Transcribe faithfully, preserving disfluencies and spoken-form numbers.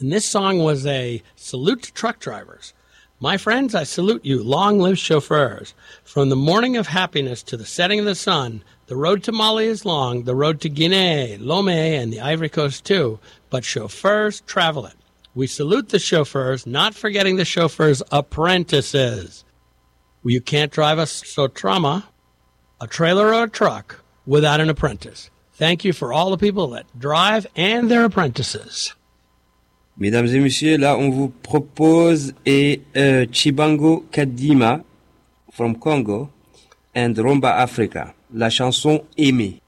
And this song was a salute to truck drivers. My friends, I salute you. Long live chauffeurs. From the morning of happiness to the setting of the sun, the road to Mali is long, the road to Guinea, Lomé, and the Ivory Coast too, but chauffeurs travel it. We salute the chauffeurs, not forgetting the chauffeurs' apprentices. You can't drive a Sotrama, a trailer or a truck, without an apprentice. Thank you for all the people that drive and their apprentices. Mesdames et messieurs, là on vous propose a, uh, Chibango Kadima from Congo and Rumba Africa, la chanson Aimée.